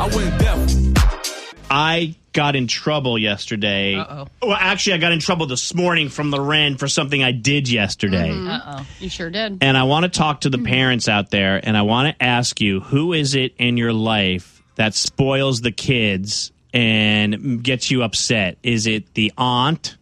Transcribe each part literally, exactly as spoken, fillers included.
I went deaf. I got in trouble yesterday. Uh-oh. Well, actually, I got in trouble this morning from Loren for something I did yesterday. Mm-hmm. Uh-oh. You sure did. And I want to talk to the parents out there, and I want to ask you, who is it in your life that spoils the kids and gets you upset? Is it the aunt?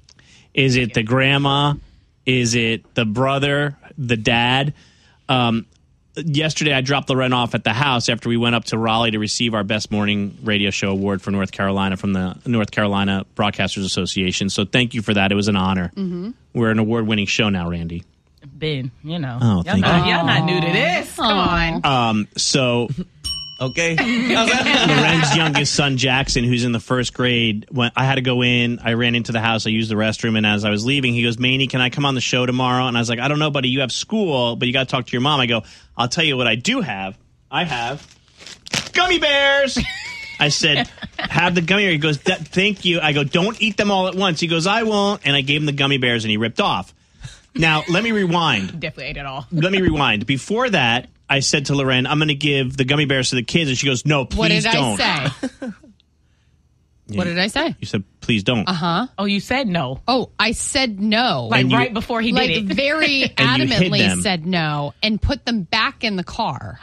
Is it the grandma? Is it the brother, the dad? Um, yesterday, I dropped Loren off at the house after we went up to Raleigh to receive our Best Morning Radio Show award for North Carolina from the North Carolina Broadcasters Association. So thank you for that. It was an honor. Mm-hmm. We're an award-winning show now, Randy. Ben, you know. Oh, y'all, thank not, you. y'all not new to this. Come on. Um, so... Okay. Loren's youngest son, Jackson, who's in the first grade, when I had to go in, I ran into the house, I used the restroom, and as I was leaving, he goes, Maney, can I come on the show tomorrow? And I was like, I don't know, buddy, you have school, but you got to talk to your mom. I go, I'll tell you what I do have. I have gummy bears. I said, have the gummy bears. He goes, thank you. I go, don't eat them all at once. He goes, I won't. And I gave him the gummy bears, and he ripped off. Now, let me rewind. Definitely ate it all. Let me rewind. Before that, I said to Loren, I'm going to give the gummy bears to the kids. And she goes, no, please What did don't. I say? What did I say? You said, please don't. Uh-huh. Oh, you said no. Oh, I said no. Like And you- right before he like did it. very you hid adamantly them. said no and put them back in the car.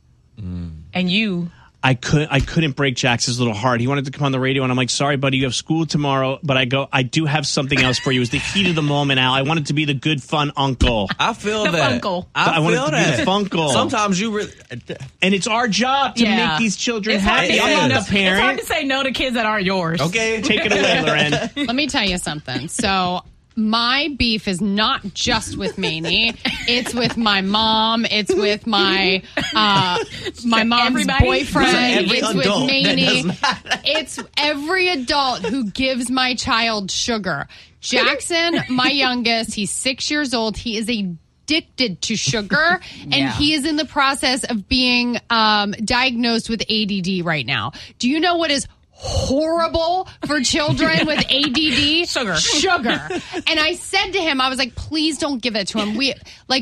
And you... I couldn't. I couldn't break Jackson's little heart. He wanted to come on the radio, and I'm like, "Sorry, buddy, you have school tomorrow." But I go, "I do have something else for you." It was the heat of the moment, Al. I wanted to be the good, fun uncle, I feel The that. funkle. I, I wanted feel to be that. the funkle. Sometimes you really. and it's our job to Yeah. make these children It's hard, happy. to I'm say not no, the it's hard parent. to say no to kids that aren't yours. Okay. Take it away, Loren. Let me tell you something. So my beef is not just with Maney. It's with my mom. It's with my uh, my mom's Everybody? boyfriend. Every It's with adult that Maney. does not- It's every adult who gives my child sugar. Jackson, my youngest, he's six years old. He is addicted to sugar, and Yeah. he is in the process of being um, diagnosed with A D D right now. Do you know what is horrible for children with A D D? Sugar. Sugar. And I said to him, I was like, please don't give it to him. We like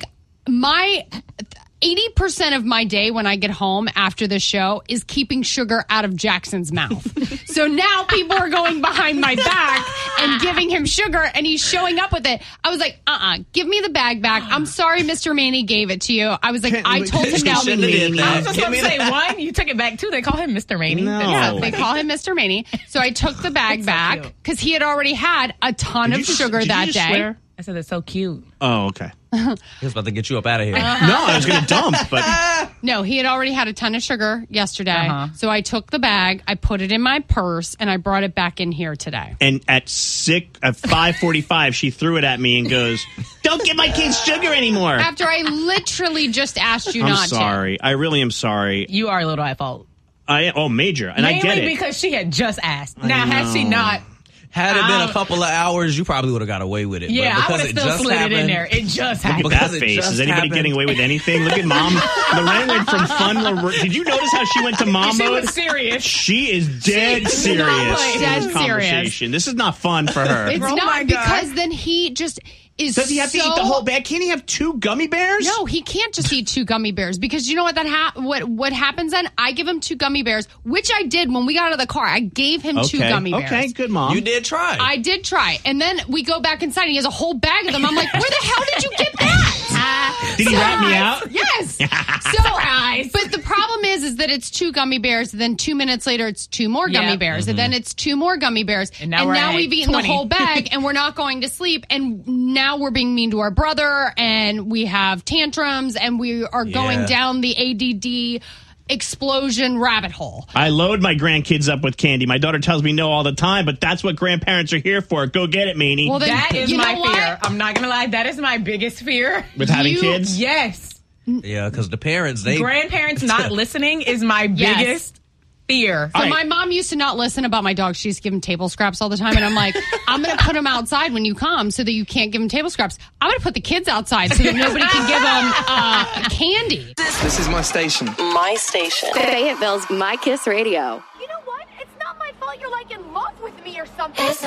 my eighty percent of my day when I get home after the show is keeping sugar out of Jackson's mouth. So now people are going behind my back and giving him sugar, and he's showing up with it. I was like, uh-uh, give me the bag back. I'm sorry Mister Maney gave it to you. I was like, I told him now. Shouldn't have did I was that. just Give going me to say, that. one, you took it back. Two, they call him Mister Maney. No. Yeah, they call him Mister Maney. So I took the bag so back cute. because he had already had a ton Did of you just- sugar did you that just day. swear? I said, that's so cute. Oh, okay. He was about to get you up out of here. No, I was going to dump, but No, he had already had a ton of sugar yesterday. Uh-huh. So I took the bag, I put it in my purse, and I brought it back in here today. and at six at five forty-five, she threw it at me and goes, "Don't give my kids sugar anymore." After I literally just asked you I'm not sorry. I really am sorry. You are a little at fault. I oh major, and Mainly I get it. because she had just asked. Now, had she know. not... Had it been I'll- a couple of hours, you probably would have got away with it. Yeah, but I because would have it still just slid happened, it in there. It just Look at happened. that because it face. just Is anybody happened. getting away with anything? Look at mom. Loren went from fun. Lor- Did you notice how she went to mom She mode? was serious. She is dead She is serious. not playing. in Dead this serious. conversation. This is not fun for her. It's Oh not my God. because then he just is Does he have so... to eat the whole bag? Can't he have two gummy bears? No, he can't just eat two gummy bears because you know what that ha- what what happens then? I give him two gummy bears, which I did when we got out of the car. I gave him two Okay. gummy bears. Okay, good mom. You did try. I did try, and then we go back inside, and he has a whole bag of them. I'm like, where the hell did you get that? Did he rat me out? Yes. Surprise. But the problem is, is that it's two gummy bears. Then two minutes later, it's two more gummy Yep. bears, and then it's two more gummy bears, And now we're at we've eaten twenty. the whole bag, and we're not going to sleep. And now we're being mean to our brother, and we have tantrums, and we are going Yeah. down the A D D explosion rabbit hole. I load my grandkids up with candy. My daughter tells me no all the time, but that's what grandparents are here for. Go get it, Meanie. Well, then That is you my know what? fear. I'm not going to lie. That is my biggest fear. with having you- kids? Yes. yeah, because the parents, they. Grandparents not listening is my Yes. biggest fear. So All right. my mom used to not listen about my dog. She used to give him table scraps all the time. And I'm like, I'm going to put him outside when you come so that you can't give him table scraps. I'm going to put the kids outside so that nobody can give them uh, candy. This is my station. My station. Fayetteville's My Kiss Radio. You know what? It's not my fault you're like in love with me or something.